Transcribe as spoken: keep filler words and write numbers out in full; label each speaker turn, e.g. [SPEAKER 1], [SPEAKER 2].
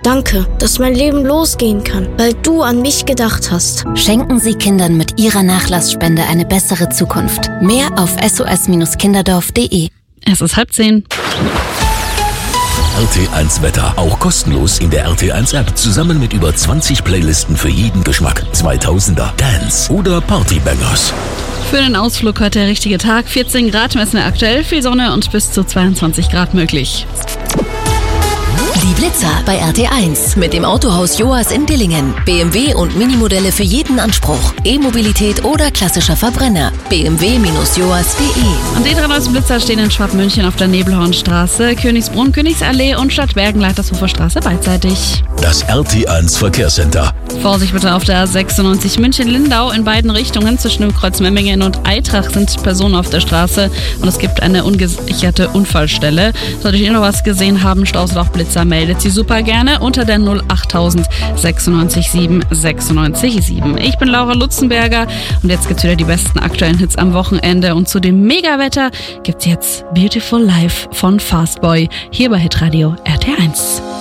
[SPEAKER 1] Danke, dass mein Leben losgehen kann, weil du an mich gedacht hast.
[SPEAKER 2] Schenken Sie Kindern mit Ihrer Nachlassspende eine bessere Zukunft. Mehr auf s o s kinderdorf punkt d e.
[SPEAKER 3] Es ist halb zehn.
[SPEAKER 4] R T eins Wetter, auch kostenlos in der R T eins App, zusammen mit über zwanzig Playlisten für jeden Geschmack. zweitausender, Dance oder Partybangers.
[SPEAKER 3] Für den Ausflug heute der richtige Tag. vierzehn Grad messen wir aktuell, viel Sonne und bis zu zweiundzwanzig Grad möglich.
[SPEAKER 2] Die Blitzer bei R T eins mit dem Autohaus Joas in Dillingen. B M W und Minimodelle für jeden Anspruch. E-Mobilität oder klassischer Verbrenner. b m w Bindestrich joas punkt d e.
[SPEAKER 3] Und die drei neuesten Blitzer stehen in Schwabmünchen auf der Nebelhornstraße, Königsbrunn, Königsallee und Stadtbergen, Leitershofer Straße beidseitig.
[SPEAKER 4] Das R T eins Verkehrscenter.
[SPEAKER 3] Vorsicht bitte auf der A sechsundneunzig München-Lindau in beiden Richtungen. Zwischen dem Kreuz Memmingen und Eitrach sind Personen auf der Straße und es gibt eine ungesicherte Unfallstelle. Solltet ihr noch was gesehen haben, Staus oder auch Blitzer, meldet sie super gerne unter der null achttausend sechsundneunzig sieben sechsundneunzig sieben. Ich bin Laura Lutzenberger und jetzt gibt's wieder die besten aktuellen Hits am Wochenende und zu dem Megawetter gibt's jetzt Beautiful Life von Fastboy hier bei Hitradio R T eins.